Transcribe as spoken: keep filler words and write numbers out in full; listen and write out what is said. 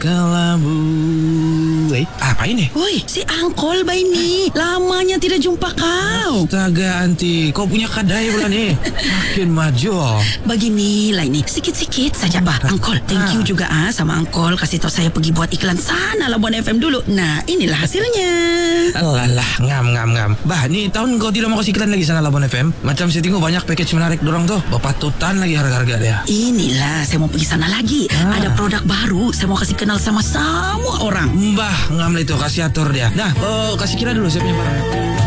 Kelabu. Eh, apa ini? Woi, si Angkol ba ini? Lamanya tidak jumpa kau. Astaga, Anti, kau punya kadai pula nih. Makin maju. Begini lah ini, sikit-sikit saja bah. Angkol, thank you juga ah sama Angkol kasih tahu saya pergi buat iklan sana Labuan F M dulu. Nah, inilah hasilnya. Alah, ngam ngam ngam. Bah, nih tahun kau tidak mau kasih iklan lagi sana Labuan F M. Macam saya tengok banyak package menarik dorong tuh. Bapatutan lagi harga-harga dia. Inilah saya mau pergi sana lagi. Ah. Ada produk baru, saya mau kasih kenal sama semua orang. Mbah, ngam lah itu kasih atur dia. Nah, oh, kasih kira dulu saya punya barang.